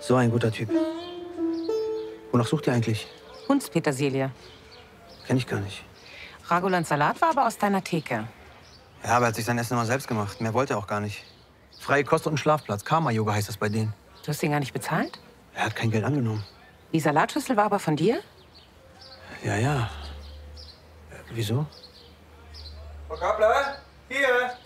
So ein guter Typ. Wonach sucht ihr eigentlich? Hundspetersilie. Kenn ich gar nicht. Ragolands Salat war aber aus deiner Theke. Ja, aber er hat sich sein Essen immer selbst gemacht. Mehr wollte er auch gar nicht. Freie Kost und ein Schlafplatz. Karma-Yoga heißt das bei denen. Du hast ihn gar nicht bezahlt? Er hat kein Geld angenommen. Die Salatschüssel war aber von dir? Ja, ja. Wieso? Frau Kappler, hier!